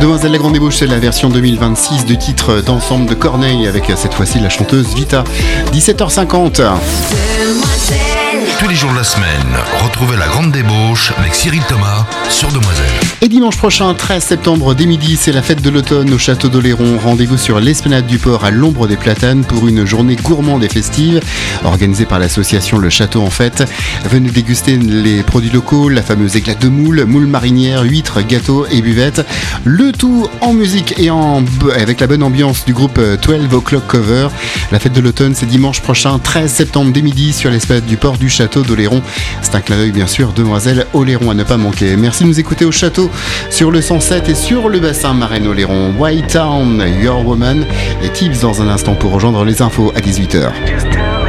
Demoiselle la Grande Ébauche, c'est la version 2026 du titre d'ensemble de Corneille avec cette fois-ci la chanteuse Vita. 17h50. Tous les jours de la semaine, retrouvez la Grande Débauche avec Cyril Thomas sur Demoiselle. Et dimanche prochain, 13 septembre, dès midi, c'est la fête de l'automne au château d'Oléron. Rendez-vous sur l'esplanade du port à l'ombre des platanes pour une journée gourmande et festive organisée par l'association Le Château en Fête. Venez déguster les produits locaux, la fameuse éclate de moule, moule marinière, huîtres, gâteaux et buvettes. Le tout en musique et avec la bonne ambiance du groupe 12 O'Clock Cover. La fête de l'automne, c'est dimanche prochain, 13 septembre, dès midi, sur l'esplanade du port du château d'Oléron. C'est un clin d'œil, bien sûr, Demoiselle Oléron à ne pas manquer. Merci de nous écouter au château sur le 107 et sur le bassin Marraine-Oléron. White Town, Your Woman et Tips dans un instant pour rejoindre les infos à 18h.